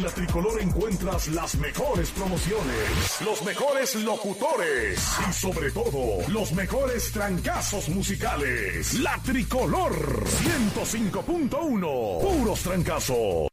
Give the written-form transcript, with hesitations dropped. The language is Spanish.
la Tricolor encuentras las mejores promociones, los mejores locutores y sobre todo, los mejores trancazos musicales. La Tricolor 105.1, puros trancazos.